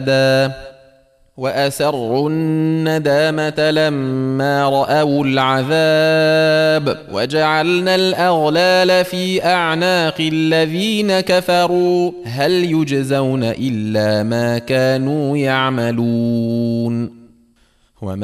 وأسروا الندامة لما رأوا العذاب وجعلنا الأغلال في أعناق الذين كفروا هل يجزون إلا ما كانوا يعملون